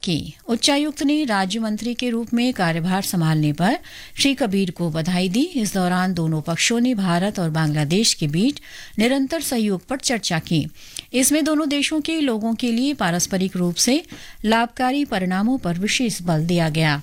की। उच्चायुक्त ने राज्य मंत्री के रूप में कार्यभार संभालने पर श्री कबीर को बधाई दी। इस दौरान दोनों पक्षों ने भारत और बांग्लादेश के बीच निरंतर सहयोग पर चर्चा की। इसमें दोनों देशों के लोगों के लिए पारस्परिक रूप से लाभकारी परिणामों पर विशेष बल दिया गया।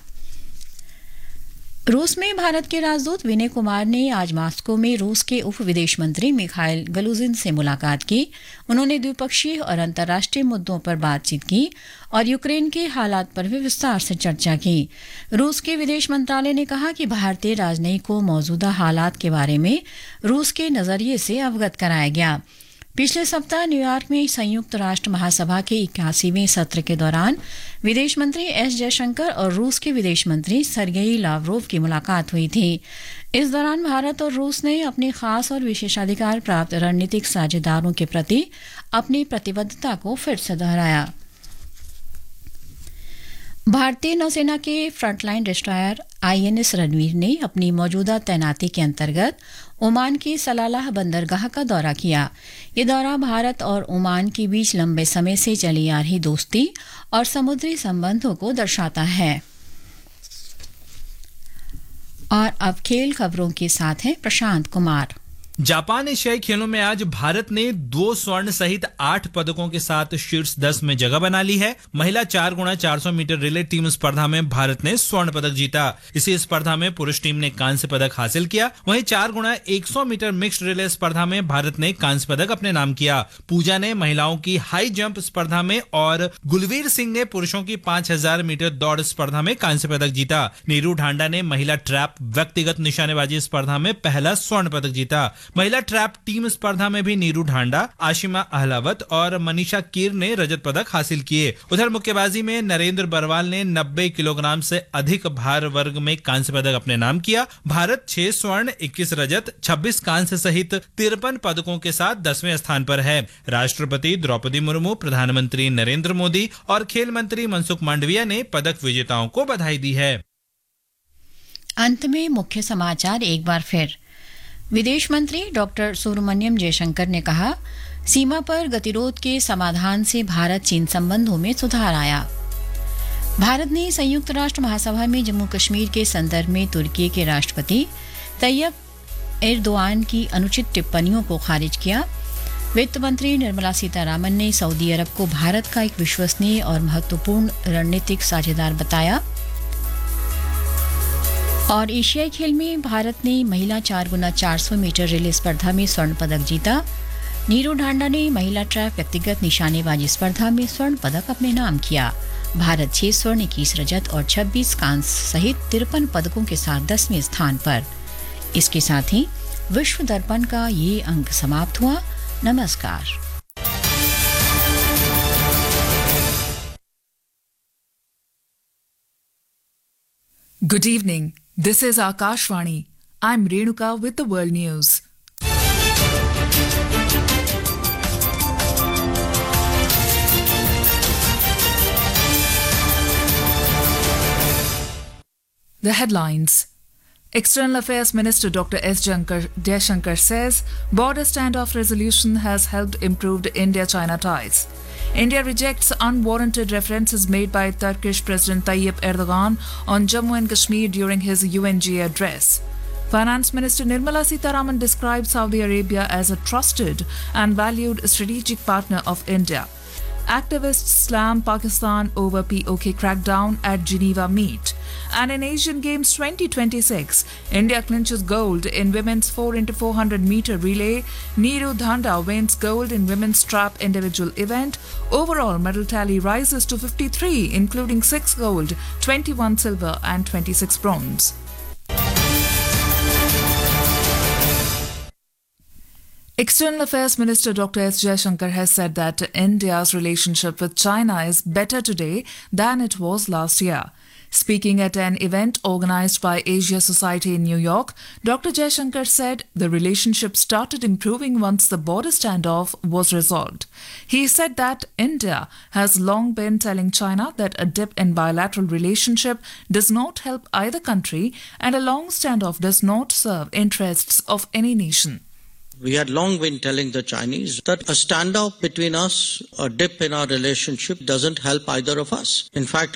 रूस में भारत के राजदूत विनय कुमार ने आज मॉस्को में रूस के उप विदेश मंत्री मिखाइल गलुजिन से मुलाकात की। उन्होंने द्विपक्षीय और अंतर्राष्ट्रीय मुद्दों पर बातचीत की और यूक्रेन के हालात पर भी विस्तार से चर्चा की। रूस के विदेश मंत्रालय ने कहा कि भारतीय राजनयिक को मौजूदा हालात के बारे में रूस के नजरिए से अवगत कराया गया। पिछले सप्ताह न्यूयॉर्क में संयुक्त राष्ट्र महासभा के 81वें सत्र के दौरान विदेश मंत्री एस जयशंकर और रूस के विदेश मंत्री सर्गेई लावरोव की मुलाकात हुई थी। इस दौरान भारत और रूस ने अपने खास और विशेषाधिकार प्राप्त रणनीतिक साझेदारों के प्रति अपनी प्रतिबद्धता को फिर से दोहराया। भारतीय नौसेना के फ्रंटलाइन डिस्ट्रॉयर INS रणवीर ने अपनी मौजूदा तैनाती के अंतर्गत ओमान की सलालाह बंदरगाह का दौरा किया। ये दौरा भारत और ओमान के बीच लंबे समय से चली आ रही दोस्ती और समुद्री संबंधों को दर्शाता है। और अब खेल खबरों के साथ हैं प्रशांत कुमार। जापान एशियाई खेलों में आज भारत ने 2 स्वर्ण सहित 8 पदकों के साथ शीर्ष 10 में जगह बना ली है। महिला 4x400 मीटर रिले टीम स्पर्धा में भारत ने स्वर्ण पदक जीता। इसी स्पर्धा में पुरुष टीम ने कांस्य पदक हासिल किया। वहीं 4x100 मीटर मिक्स्ड रिले स्पर्धा में भारत ने कांस्य पदक अपने नाम किया। पूजा ने महिलाओं की हाई जंप स्पर्धा में और गुलवीर सिंह ने पुरुषों की 5000 मीटर दौड़ स्पर्धा में कांस्य पदक जीता। नीरू ढांडा ने महिला ट्रैप व्यक्तिगत निशानेबाजी स्पर्धा में पहला स्वर्ण पदक जीता। महिला ट्रैप टीम स्पर्धा में भी नीरू ढांडा, आशिमा अहलावत और मनीषा कीर ने रजत पदक हासिल किए। उधर मुक्केबाजी में नरेंद्र बरवाल ने 90 किलोग्राम से अधिक भार वर्ग में कांस्य पदक अपने नाम किया। भारत 6 स्वर्ण, 21 रजत, 26 कांस्य सहित 53 पदकों के साथ 10वें स्थान पर है। राष्ट्रपति द्रौपदी मुर्मू, प्रधानमंत्री नरेंद्र मोदी और खेल मंत्री मनसुख मांडविया ने पदक विजेताओं को बधाई दी है। अंत में मुख्य समाचार एक बार फिर। विदेश मंत्री डॉक्टर सुब्रमण्यम जयशंकर ने कहा, सीमा पर गतिरोध के समाधान से भारत चीन संबंधों में सुधार आया। भारत ने संयुक्त राष्ट्र महासभा में जम्मू कश्मीर के संदर्भ में तुर्की के राष्ट्रपति तैयब एर्दोआन की अनुचित टिप्पणियों को खारिज किया। वित्त मंत्री निर्मला सीतारामन ने सऊदी अरब को भारत का एक विश्वसनीय और महत्वपूर्ण रणनीतिक साझेदार बताया। और एशियाई खेल में भारत ने महिला 4x400 मीटर रिले स्पर्धा में स्वर्ण पदक जीता। नीरू ढांडा ने महिला ट्रैप व्यक्तिगत निशानेबाजी स्पर्धा में स्वर्ण पदक अपने नाम किया। भारत 6 स्वर्ण, 21 रजत और 26 कांस्य सहित 53 पदकों के साथ 10वें स्थान पर। इसके साथ ही विश्व दर्पण का ये अंक समाप्त हुआ। नमस्कार। Good evening. This is Akashvani. I'm Renuka with the world news. The headlines. External Affairs Minister Dr. S. Jaishankar says border standoff resolution has helped improve India-China ties. India rejects unwarranted references made by Turkish President Tayyip Erdogan on Jammu and Kashmir during his UNGA address. Finance Minister Nirmala Sitharaman described Saudi Arabia as a trusted and valued strategic partner of India. Activists slam Pakistan over POK crackdown at Geneva meet. And in Asian Games 2026, India clinches gold in women's 4x400 meter relay. Neeru Dhanda wins gold in women's trap individual event. Overall medal tally rises to 53, including 6 gold, 21 silver and 26 bronze. External Affairs Minister Dr. S. Jaishankar has said that India's relationship with China is better today than it was last year. Speaking at an event organized by Asia Society in New York, Dr. Jaishankar said the relationship started improving once the border standoff was resolved. He said that India has long been telling China that a dip in bilateral relationship does not help either country and a long standoff does not serve interests of any nation. We had long been telling the Chinese that a standoff between us, a dip in our relationship, doesn't help either of us. In fact,